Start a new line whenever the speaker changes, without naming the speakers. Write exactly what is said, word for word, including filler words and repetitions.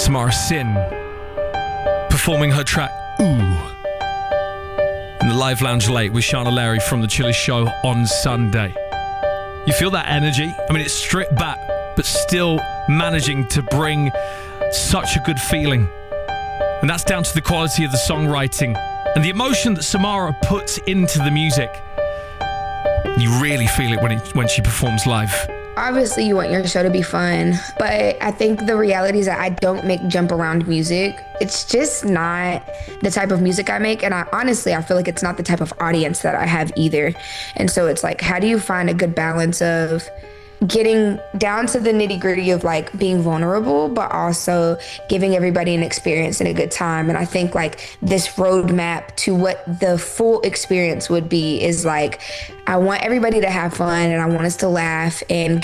Samara Sin performing her track Ooh in the Live Lounge Late with Shana Larry from The Chilli Show on Sunday. You feel that energy? I mean, it's stripped back, but still managing to bring such a good feeling. And that's down to the quality of the songwriting and the emotion that Samara puts into the music. You really feel it when, it, when she performs live.
Obviously, you want your show to be fun, but I think the reality is that I don't make jump around music. It's just not the type of music I make, and I honestly, I feel like it's not the type of audience that I have either. And so it's like, how do you find a good balance of getting down to the nitty gritty of like being vulnerable, but also giving everybody an experience and a good time? And I think like this roadmap to what the full experience would be is like, I want everybody to have fun and I want us to laugh and